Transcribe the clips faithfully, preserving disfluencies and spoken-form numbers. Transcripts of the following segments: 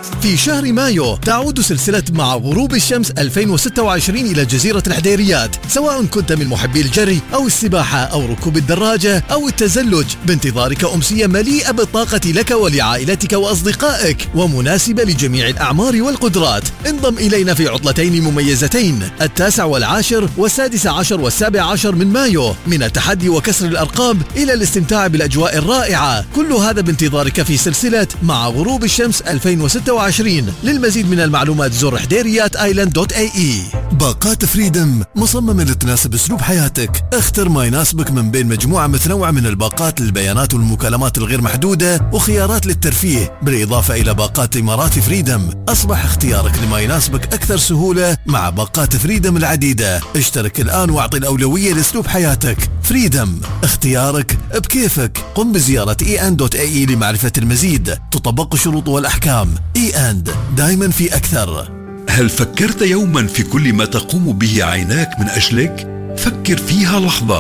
في شهر مايو تعود سلسلة مع غروب الشمس ألفين وستة وعشرين إلى جزيرة الحديريات، سواء كنت من محبي الجري أو السباحة أو ركوب الدراجة أو التزلج، بانتظارك أمسية مليئة بالطاقة لك ولعائلتك وأصدقائك ومناسبة لجميع الأعمار والقدرات. انضم إلينا في عطلتين مميزتين، التاسع والعاشر والسادس عشر والسابع عشر من مايو، من التحدي وكسر الأرقام إلى الاستمتاع بالأجواء الرائعة. كل هذا بانتظارك في سلسلة مع غروب الشمس ألفين وستة وعشرين. للمزيد من المعلومات زر حديريات آيلاند دوت اي اي. باقات فريدم مصممة لتناسب اسلوب حياتك. اختر ما يناسبك من بين مجموعة متنوعة من الباقات للبيانات والمكالمات الغير محدودة وخيارات للترفيه، بالإضافة إلى باقات إمارات فريدم. أصبح اختيارك لما يناسبك أكثر سهولة مع باقات فريدم العديدة. اشترك الآن واعطي الأولوية لأسلوب حياتك. فريدم، اختيارك بكيفك. قم بزيارة اي ان دوت اي اي لمعرفة المزيد. تطبق الشروط والأحكام. اي اند، دائما في أكثر. هل فكرت يوما في كل ما تقوم به عيناك من أجلك؟ فكر فيها لحظة،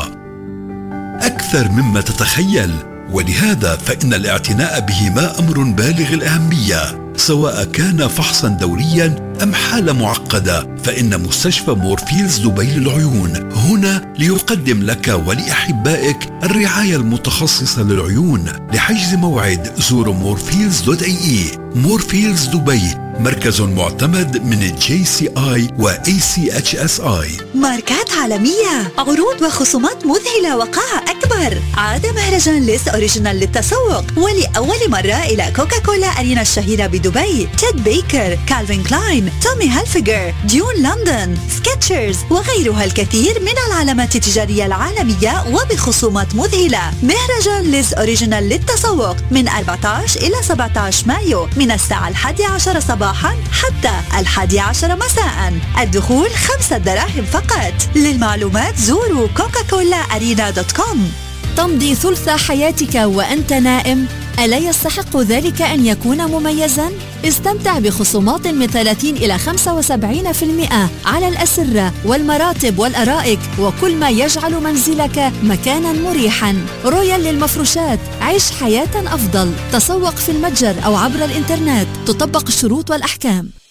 أكثر مما تتخيل. ولهذا فإن الاعتناء بهما أمر بالغ الأهمية، سواء كان فحصا دوريا أم حالة معقدة. فإن مستشفى مورفيلز دبي للعيون هنا ليقدم لك ولأحبائك الرعاية المتخصصة للعيون. لحجز موعد زوروا مورفيلز دوت اي اي. مورفيلز دبي، مركز معتمد من الجي سي آي و اي سي اتش اس آي. ماركات عالمية، عروض وخصومات مذهلة وقاعة أكبر. عاد مهرجان ليس أوريجينال للتسوق ولأول مرة إلى كوكاكولا أرينا الشهيرة بدبي. تيد بيكر، كالفين كلاين، تومي هالفيجر، ديون لندن، سكتشرز وغيرها الكثير من العلامات التجارية العالمية وبخصومات مذهلة. مهرجان ليس أوريجينال للتسوق من أربعة عشر إلى سبعة عشر مايو، من الساعة الحادية عشر صباحا حتى الحادية عشر مساء. الدخول خمسة دراهم فقط. للمعلومات زوروا كوكاكولا أرينا دوت كوم. تمضي ثلث حياتك وأنت نائم؟ ألا يستحق ذلك أن يكون مميزاً؟ استمتع بخصومات من ثلاثين إلى خمسة وسبعين بالمئة على الأسرة والمراتب والأرائك وكل ما يجعل منزلك مكاناً مريحاً. رويال للمفروشات، عيش حياة أفضل. تسوق في المتجر أو عبر الإنترنت. تطبق الشروط والأحكام.